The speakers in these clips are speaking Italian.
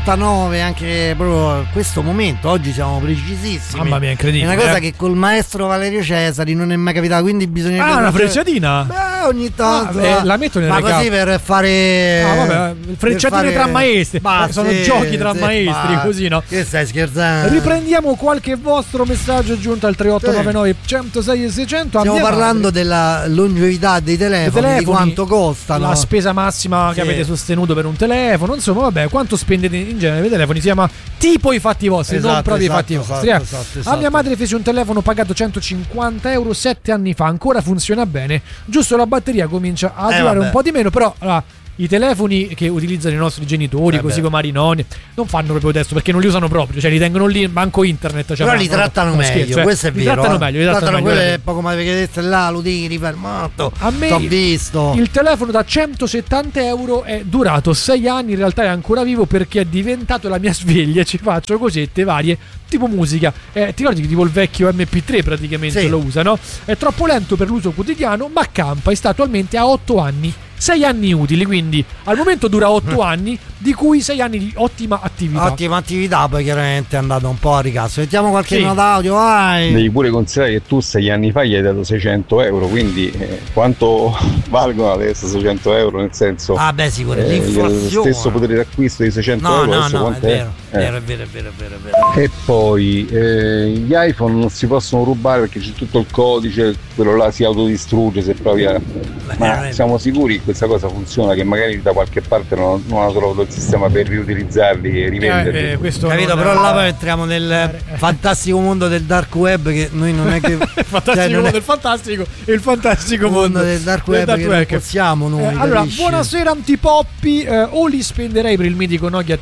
99, anche proprio questo momento. Oggi siamo precisissimi. Mamma mia, incredibile. È una cosa che col maestro Valerio Cesari non è mai capitato, quindi bisogna. Una frecciatina? Beh, ogni tanto. La metto nel ma così per fare. vabbè, frecciatine tra maestri. Sono giochi tra maestri, così, no? Che stai scherzando? Riprendiamo qualche vostro messaggio giunto al 3899 106 e 600. Stiamo parlando della longevità dei telefoni, di quanto costano, la spesa massima che avete sostenuto per un telefono, insomma, vabbè, quanto spendete in genere per i telefoni si chiama tipo i fatti vostri, non proprio i fatti vostri. Esatto. A mia madre fece un telefono pagato 150 euro 7 anni fa, ancora funziona bene, giusto la batteria comincia a durare un po' di meno, però i telefoni che utilizzano i nostri genitori, così come i nonni, non fanno proprio testo perché non li usano proprio, cioè li tengono lì, manco internet. Cioè, però li trattano meglio, cioè, questo è vero. Li trattano meglio. Quelle poco mai perché vedete là, lo tiri fermato. A me t'ho visto. Il telefono da 170 euro è durato 6 anni, in realtà è ancora vivo perché è diventato la mia sveglia, ci faccio cosette varie, tipo musica. Ti ricordi che tipo il vecchio MP3 praticamente lo usa, no? È troppo lento per l'uso quotidiano, ma campa, è stato attualmente a 8 anni. 6 anni utili, quindi al momento dura 8 anni, di cui 6 anni di ottima attività. Poi chiaramente è andato un po' a ricasso. Mettiamo qualche nota audio, vai. Devi pure considerare che tu 6 anni fa gli hai dato 600 euro, quindi quanto valgono adesso 600 euro? Nel senso, sicuramente l'inflazione, lo stesso potere d'acquisto di 600 euro adesso quanto è? È vero. E poi gli iPhone non si possono rubare perché c'è tutto il codice, quello là si autodistrugge se provi a... Ma siamo sicuri che questa cosa funziona, che magari da qualche parte non hanno trovato il sistema per riutilizzarli e rivenderli? Capito, però là poi entriamo nel fantastico mondo del dark web, che noi non è che mondo del fantastico e il fantastico mondo del dark web che non possiamo noi. Allora, buonasera Antipoppi, o li spenderei per il mitico Nokia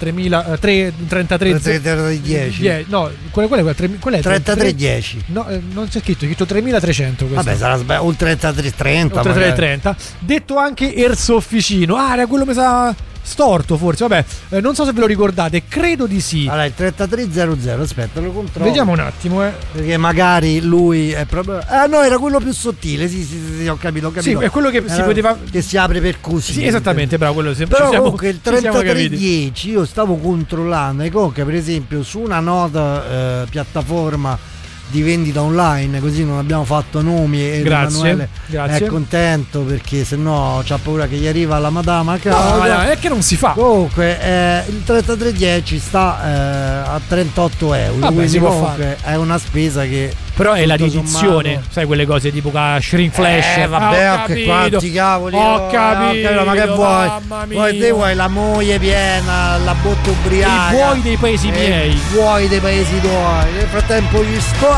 3310. No, qual è 3310? No, non c'è scritto 3300 questo. Vabbè, sarà un 3330. Un 3330. Detto anche Erso Officino. Era quello mi sa storto forse, vabbè, non so se ve lo ricordate, credo di sì. Allora, il 3300, aspetta, lo controllo. Vediamo un attimo, perché magari lui è proprio... no, era quello più sottile, sì, ho capito. Sì, è quello che si poteva... Che si apre per così. Sì, esattamente, bravo, quello sempre. Però comunque il 3310 io stavo controllando, e comunque per esempio su una nota piattaforma di vendita online, così non abbiamo fatto nomi e Emanuele è contento perché sennò c'ha paura che gli arriva la madama a casa. È che non si fa. Comunque il 3310 sta a 38 euro. Vabbè, quindi si può comunque è una spesa che però è la riedizione, sai quelle cose tipo Shrink Flash. Vabbè, che quanti cavoli. Ho capito. Ma che vuoi? Poi te vuoi la moglie piena, la botte ubriaca, i buoi dei paesi miei, i buoi dei paesi tuoi. Nel frattempo gli sto